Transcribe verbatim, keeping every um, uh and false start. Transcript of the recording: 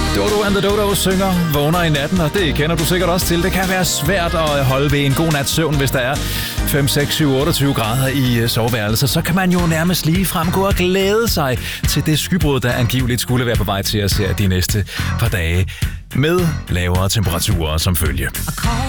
Dodo and the Dodo synger Vågner i natten, og det kender du sikkert også til. Det kan være svært at holde ved en god nats søvn, hvis der er fem, seks, syv, otteogtyve grader i soveværelset. Så kan man jo nærmest lige fremgå og glæde sig til det skybrud, der angiveligt skulle være på vej til at se de næste par dage med lavere temperaturer som følge.